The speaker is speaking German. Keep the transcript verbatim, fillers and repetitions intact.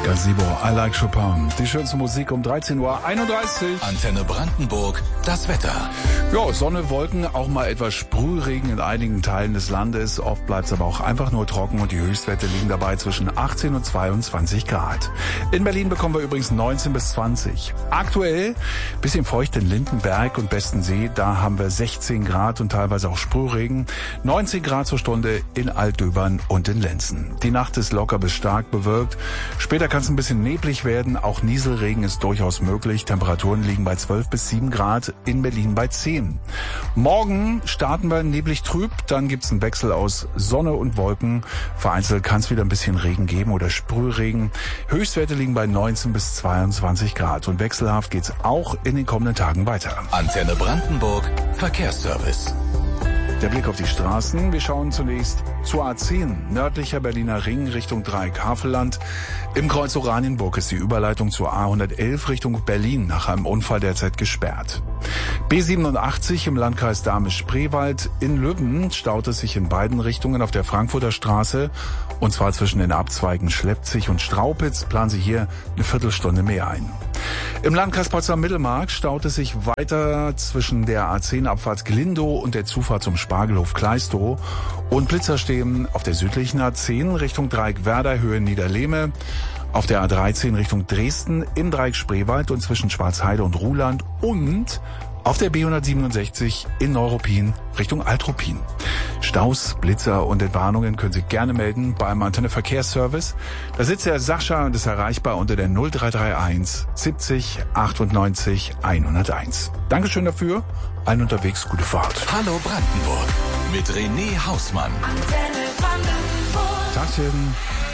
Gazebo, I like Chopin. Die schönste Musik um dreizehn Uhr einunddreißig. Antenne Brandenburg, das Wetter. Ja, Sonne, Wolken, auch mal etwas Sprühregen in einigen Teilen des Landes. Oft bleibt es aber auch einfach nur trocken und die Höchstwerte liegen dabei zwischen achtzehn und zweiundzwanzig Grad. In Berlin bekommen wir übrigens neunzehn bis zwanzig. Aktuell bisschen feucht in Lindenberg und Bestensee. Da haben wir sechzehn Grad und teilweise auch Sprühregen. neunzehn Grad zur Stunde in Altdöbern und in Lenzen. Die Nacht ist locker bis stark bewölkt. Später kann es ein bisschen neblig werden. Auch Nieselregen ist durchaus möglich. Temperaturen liegen bei zwölf bis sieben Grad, in Berlin bei zehn. Morgen starten wir neblig trüb. Dann gibt's einen Wechsel aus Sonne und Wolken. Vereinzelt kann es wieder ein bisschen Regen geben oder Sprühregen. Höchstwerte liegen bei neunzehn bis zweiundzwanzig Grad. Und wechselhaft geht's auch in den kommenden Tagen weiter. Antenne Brandenburg, Verkehrsservice. Der Blick auf die Straßen. Wir schauen zunächst zur A zehn, nördlicher Berliner Ring Richtung Dreieck-Havelland. Im Kreuz Oranienburg ist die Überleitung zur A hundertelf Richtung Berlin nach einem Unfall derzeit gesperrt. B siebenundachtzig im Landkreis Dahme-Spreewald. In Lübben staut es sich in beiden Richtungen auf der Frankfurter Straße. Und zwar zwischen den Abzweigen Schleppzig und Straupitz planen Sie hier eine Viertelstunde mehr ein. Im Landkreis Potsdam-Mittelmark staut es sich weiter zwischen der A zehn Abfahrt Glindow und der Zufahrt zum Spargelhof Kleistow. Und Blitzer stehen auf der südlichen A zehn Richtung Dreieck Werder Höhe Niederlehme, auf der A dreizehn Richtung Dresden im Dreieck Spreewald und zwischen Schwarzheide und Ruhland und auf der B hundertsiebenundsechzig in Neuruppin Richtung Altruppin. Staus, Blitzer und Entwarnungen können Sie gerne melden beim Antenne Verkehrsservice. Da sitzt der Sascha und ist erreichbar unter der null drei drei eins siebzig achtundneunzig hunderteins. Dankeschön dafür. Allen unterwegs gute Fahrt. Hallo Brandenburg mit René Hausmann. Antenne Brandenburg. Tagchen.